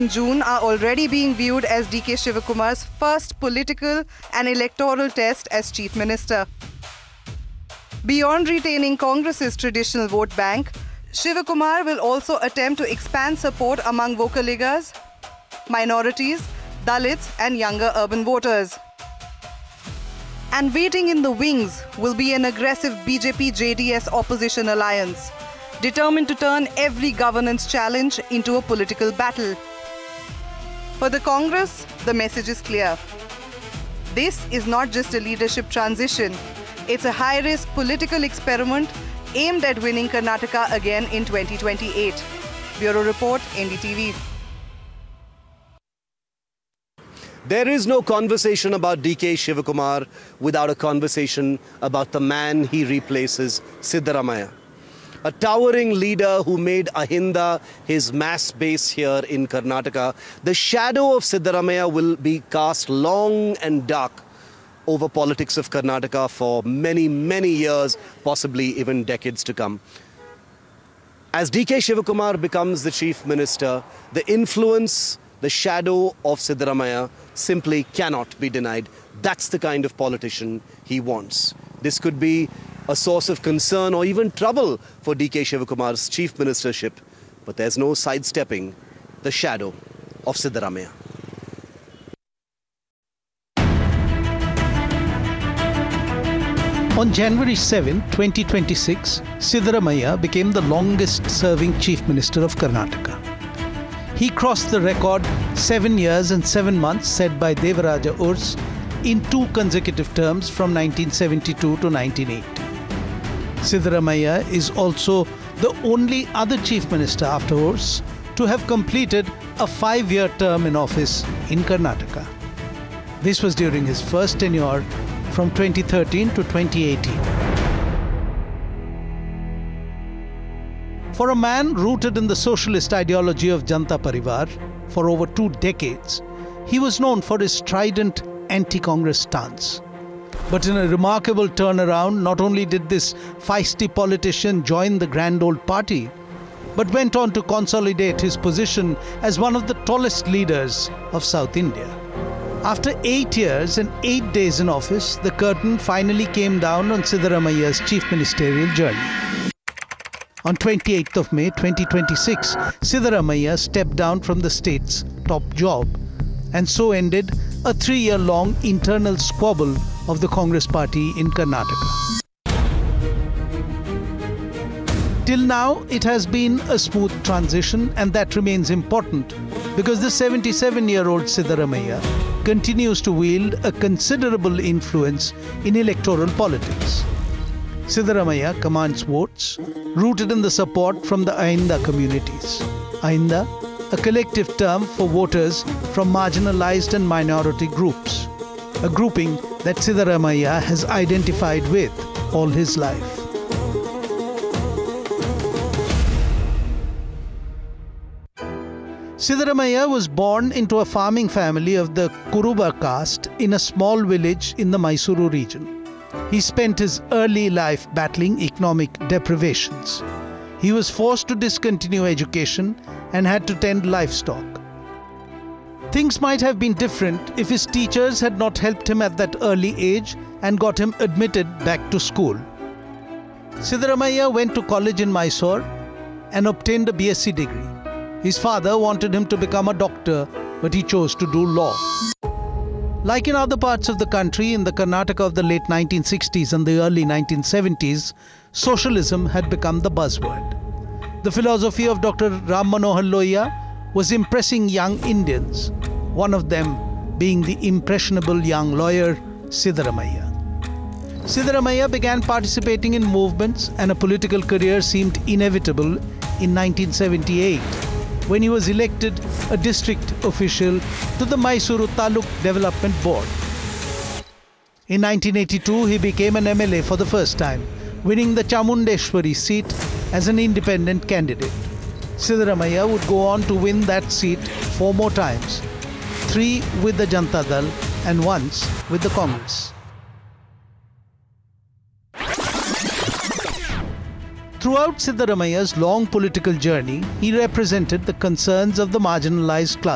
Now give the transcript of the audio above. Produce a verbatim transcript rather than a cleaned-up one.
June are already being viewed as D K Shivakumar's first political and electoral test as Chief Minister. Beyond retaining Congress's traditional vote bank, Shivakumar will also attempt to expand support among Vocaligas, minorities, Dalits and younger urban voters. And waiting in the wings will be an aggressive B J P J D S opposition alliance, determined to turn every governance challenge into a political battle. For the Congress, the message is clear. This is not just a leadership transition. It's a high-risk political experiment aimed at winning Karnataka again in twenty twenty-eight. Bureau Report, N D T V. There is no conversation about D K Shivakumar without a conversation about the man he replaces, Siddaramaiah. A towering leader who made Ahinda his mass base here in Karnataka. The shadow of Siddaramaiah will be cast long and dark over politics of Karnataka for many, many years, possibly even decades to come. As D K Shivakumar becomes the Chief Minister, the influence, the shadow of Siddaramaiah simply cannot be denied. That's the kind of politician he wants. This could be a source of concern or even trouble for D K Shivakumar's chief ministership, but there's no sidestepping the shadow of Siddaramaiah. On January seventh, twenty twenty-six, Siddaramaiah became the longest-serving Chief Minister of Karnataka. He crossed the record seven years and seven months set by Devaraja Urs in two consecutive terms from nineteen seventy-two to nineteen eighty. Siddaramaiah is also the only other Chief Minister after Urs to have completed a five-year term in office in Karnataka. This was during his first tenure from twenty thirteen to twenty eighteen. For a man rooted in the socialist ideology of Janta Parivar for over two decades, he was known for his strident anti-Congress stance. But in a remarkable turnaround, not only did this feisty politician join the grand old party, but went on to consolidate his position as one of the tallest leaders of South India. After eight years and eight days in office, the curtain finally came down on Siddaramaiah's chief ministerial journey. On twenty-eighth of May twenty twenty-six, Siddaramaiah stepped down from the state's top job, and so ended a three-year-long internal squabble of the Congress party in Karnataka. Till now, it has been a smooth transition, and that remains important because the seventy-seven-year-old Siddaramaiah continues to wield a considerable influence in electoral politics. Siddaramaiah commands votes rooted in the support from the Ahinda communities. Ahinda, a collective term for voters from marginalized and minority groups, a grouping that Siddaramaiah has identified with all his life. Siddaramaiah was born into a farming family of the Kuruba caste in a small village in the Mysuru region. He spent his early life battling economic deprivations. He was forced to discontinue education and had to tend livestock. Things might have been different if his teachers had not helped him at that early age and got him admitted back to school. Siddaramaiah went to college in Mysore and obtained a B S c degree. His father wanted him to become a doctor, but he chose to do law. Like in other parts of the country, in the Karnataka of the late nineteen sixties and the early nineteen seventies, socialism had become the buzzword. The philosophy of Doctor Ram Manohar Lohia was impressing young Indians, one of them being the impressionable young lawyer Siddaramaiah. Siddaramaiah began participating in movements, and a political career seemed inevitable in nineteen seventy-eight, when he was elected a district official to the Mysuru Taluk Development Board. In nineteen eighty-two, he became an M L A for the first time, winning the Chamundeshwari seat as an independent candidate. Siddaramaiah would go on to win that seat four more times, three with the Janata Dal and once with the Congress. Throughout Siddaramaiah's long political journey, he represented the concerns of the marginalized class.